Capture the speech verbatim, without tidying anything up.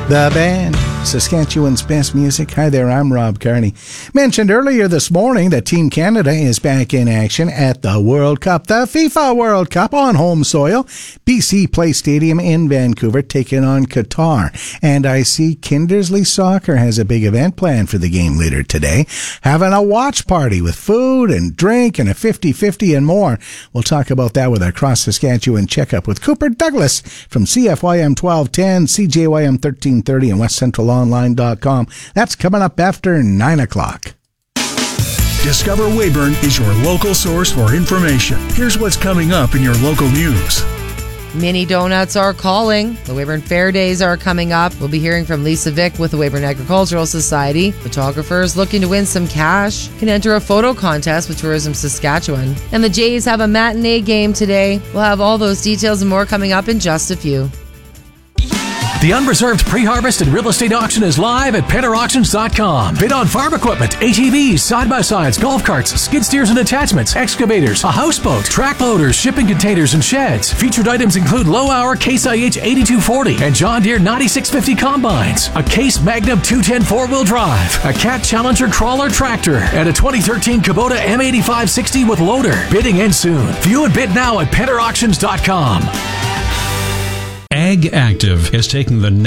The band, Saskatchewan's best music. Hi there, I'm Rob Carney. Mentioned earlier this morning that Team Canada is back in action at the World Cup, the FIFA World Cup on home soil. B C Place Stadium in Vancouver taking on Qatar. And I see Kindersley Soccer has a big event planned for the game later today. Having a watch party with food and drink and a fifty-fifty and more. We'll talk about that with our Cross Saskatchewan checkup with Cooper Douglas from C F Y M twelve ten, C J Y M thirteen thirty and west central online dot com. That's coming up after nine o'clock. Discover Weyburn is your local source for information. Here's what's coming up in your local news. Mini donuts are calling. The Weyburn Fair Days are coming up. We'll be hearing from Lisa Vick with the Weyburn Agricultural Society. Photographers looking to win some cash can enter a photo contest with Tourism Saskatchewan. And the Jays have a matinee game today. We'll have all those details and more coming up in just a few. The Unreserved Pre-Harvest and Real Estate Auction is live at penner auctions dot com. Bid on farm equipment, A T Vs, side-by-sides, golf carts, skid steers and attachments, excavators, a houseboat, track loaders, shipping containers, and sheds. Featured items include low-hour Case I H eighty-two forty and John Deere ninety-six fifty combines, a Case Magnum two ten four-wheel drive, a Cat Challenger crawler tractor, and a twenty thirteen Kubota M eighty-five sixty with loader. Bidding ends soon. View and bid now at penner auctions dot com. Ag Active is taking the